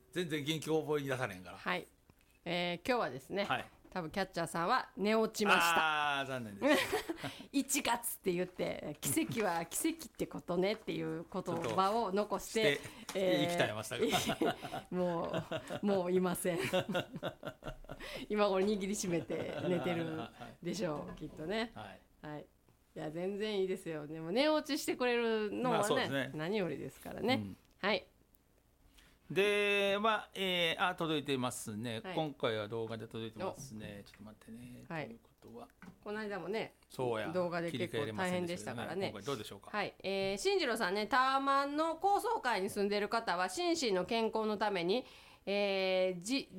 全然元気覚えに出されへんから。 はい、今日はですね、 はい、 多分キャッチャーさんは寝落ちました。 あー残念です 1月って言って奇跡は奇跡ってことねっていう言葉を残して生きたいましたがもういません今頃握りしめて寝てるでしょうきっとね。 はい、 はい、いや全然いいですよ。でも寝落ちしてくれるのは ね、何よりですからね、はい。 で届いてますね、はい、今回は動画で届いてますね。ちょっと待ってね、はい、ということはこの間もねそうや動画で結構大変でしたからね。 今回どうでしょうか。 はい、進次郎さんね、タワマンの高層階に住んでいる方は心身の健康のために、地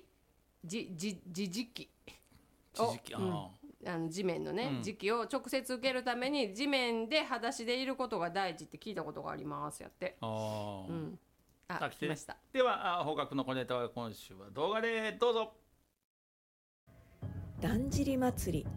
面のね、磁気を直接受けるために地面で裸足でいることが大事って聞いたことがありますやって。来ました。 では邦楽の小ネタは今週は動画でどうぞ。 だんじり祭り。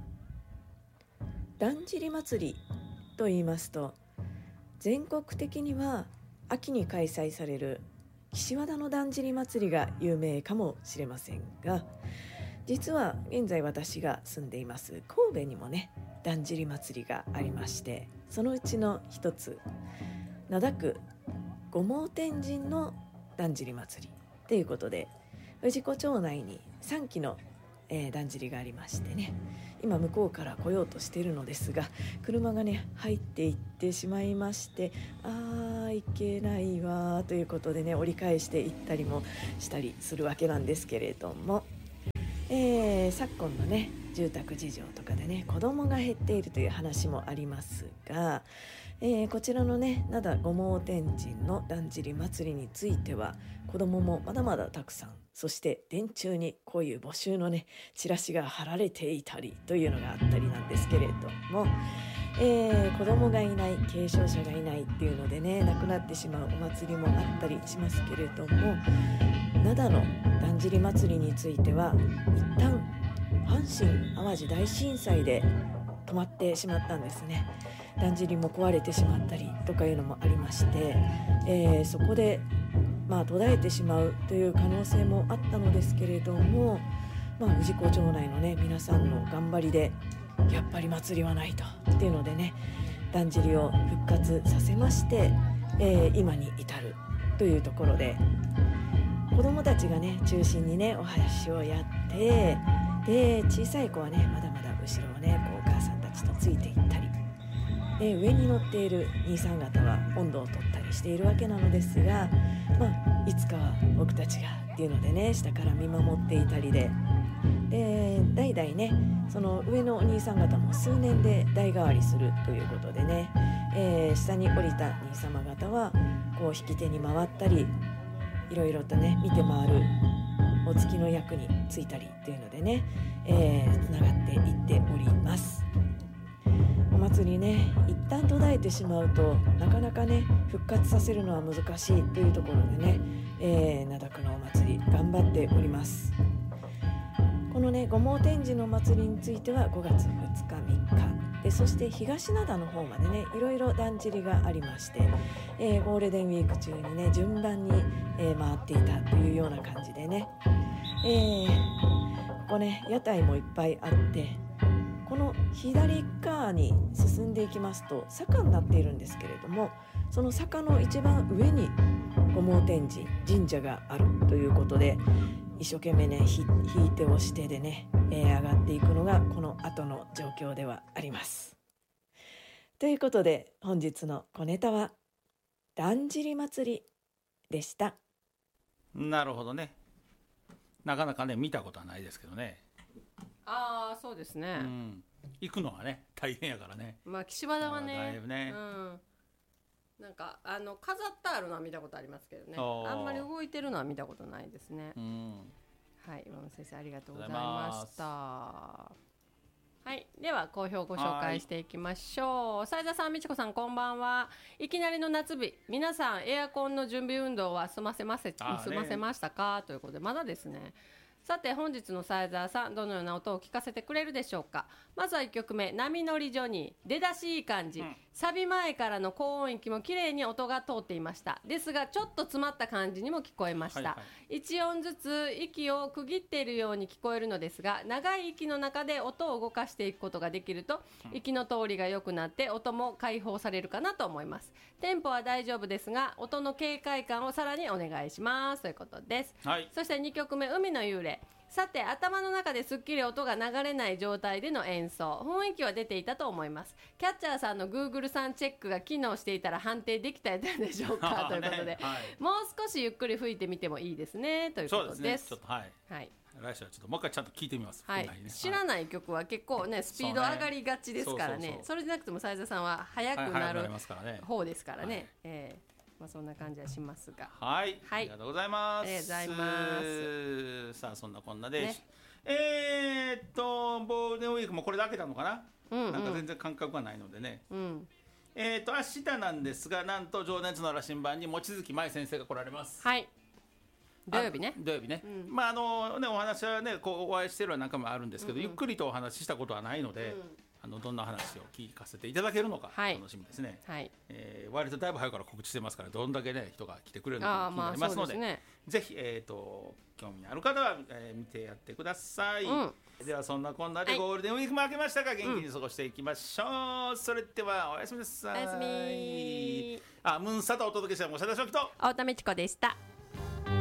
だんじり祭りと言いますと、全国的には秋に開催される岸和田のだんじり祭りが有名かもしれませんが、実は現在私が住んでいます神戸にもね、だんじり祭りがありまして、そのうちの一つ、灘区五毛天神のだんじり祭りということで、氏子町内に3基の、だんじりがありましてね、今向こうから来ようとしているのですが、車がね入っていってしまいまして、いけないわということでね、折り返していったりもしたりするわけなんですけれども、昨今のね住宅事情とかでね、子供が減っているという話もありますが、こちらのね灘五毛天神のだんじり祭りについては、子供もまだまだたくさん、そして電柱にこういう募集のねチラシが貼られていたりというのがあったりなんですけれども、子供がいない、継承者がいないっていうのでね、亡くなってしまうお祭りもあったりしますけれども、灘のだんじり祭りについては一旦阪神・淡路大震災で止まってしまったんですね。だんじりも壊れてしまったりとかいうのもありまして、そこで途絶えてしまうという可能性もあったのですけれども、氏子町内のね皆さんの頑張りで、やっぱり祭りはないとっていうのでね、だんじりを復活させまして、今に至るというところで、子どもたちがね中心にねお囃子をやって、で小さい子はねまだまだ後ろをねこうお母さんたちとついていったり、上に乗っている兄さん方は温度を取ったりしているわけなのですが、いつかは僕たちがっていうのでね下から見守っていたりで、代々ねその上のお兄さん方も数年で代替わりするということでね、下に降りた兄様方はこう引き手に回ったり、いろいろとね見て回るお付きの役についたりっていうのでね、つながっていっております。お祭りね一旦途絶えてしまうとなかなかね復活させるのは難しいというところでね、灘区のお祭り頑張っております。このね五毛天神のお祭りについては5月2日3日で、そして東灘の方までねいろいろだんじりがありまして、ゴールデンウィーク中にね順番に、回っていたというような感じでね、ここね屋台もいっぱいあって、この左側に進んでいきますと坂になっているんですけれども、その坂の一番上に五毛天神神社があるということで、一生懸命ね引いて押してでね、上がっていくのがこの後の状況ではあります。ということで本日の小ネタはだんじり祭りでした。 なるほどね。なかなかね見たことはないですけどね。 そうですね、 行くのはね大変やからね。 岸和田はね、 だいぶね、 なんか飾ってあるのは見たことありますけどね、あんまり動いてるのは見たことないですね。はい、今野先生ありがとうございました。はい、では好評ご紹介していきましょう。斉田さん、美智子さん、こんばんは。いきなりの夏日、皆さんエアコンの準備運動は済ませましたかということで、まだですね。さて本日の斉田さん、どのような音を聞かせてくれるでしょうか。まずは1曲目、波乗りジョニー、出だしいい感じ、 サビ前からの高音域も綺麗に音が通っていました。ですがちょっと詰まった感じにも聞こえました、はい、1音ずつ息を区切っているように聞こえるのですが、長い息の中で音を動かしていくことができると、息の通りが良くなって音も解放されるかなと思います。テンポは大丈夫ですが音の軽快感をさらにお願いしますということです、はい、そして2曲目、海の幽霊。さて、頭の中ですっきり音が流れない状態での演奏、雰囲気は出ていたと思います。キャッチャーさんの Google さんチェックが機能していたら判定できたんでしょうかということで、はい、もう少しゆっくり吹いてみてもいいですねということです。そうですね、ちょっとはい、はい、 来週はちょっともう一回ちゃんと聞いてみます、 はい、知らない曲は結構ねスピード上がりがちですからね。それでなくても斉田さんは速くなる方ですからね、まあ、そんな感じはしますが、 はい、はい、ありがとうございます。 ありがとうございます。 さあそんなこんなで、ね、ゴールデンウィークもこれで開けたのかな、なんか全然感覚がないのでね、明日なんですが、なんと情熱の羅針盤に望月舞先生が来られます。 はい、土曜日ね。 土曜日ね。まあね、お話はねこうお会いしてるのは何回もあるんですけど、ゆっくりとお話ししたことはないので、どんな話を聞かせていただけるのか楽しみですね、はい、割とだいぶ早くから告知してますから、どんだけね人が来てくれるのか気になりますので、ね、ぜひ興味のある方は、見てやってください、ではそんなこんなでゴールデンウィークも明けましたが、元気に過ごしていきましょう、それではおやすみなさい。 おやすみ。 ムーンサタをお届けしたのも佐田翔希と太田美智子でした。